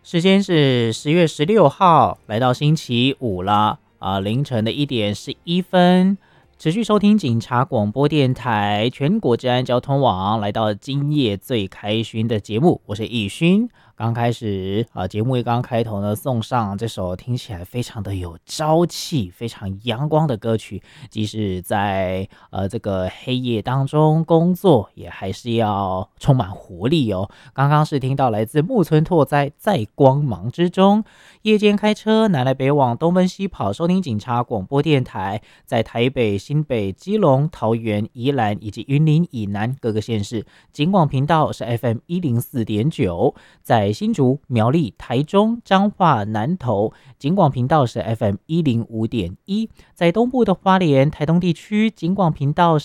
时间是10月16号，来到星期五了凌晨的1点11分，持续收听警察广播电台全国治安交通网，来到今夜最开勋的节目，我是易勋。刚开始节目刚开头呢，送上这首听起来非常的有朝气、非常阳光的歌曲，即使在这个黑夜当中工作，也还是要充满活力哦。刚刚是听到来自木村拓哉在光芒之中，夜间开车南来北往东奔西跑，收听警察广播电台，在台北、新北、基隆、桃园、宜兰以及云林以南各个县市，警广频道是 FM104.9，在新竹、苗栗、台中、彰化、南投，警广频道是 FM105.1，在东部的花莲、台东地区，警广频道是